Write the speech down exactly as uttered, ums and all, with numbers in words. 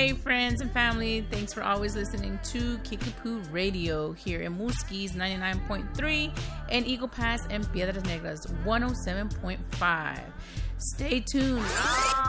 Hey, friends and family, thanks for always listening to Kickapoo Radio here in Muskies ninety-nine point three and Eagle Pass and Piedras Negras one oh seven point five. Stay tuned.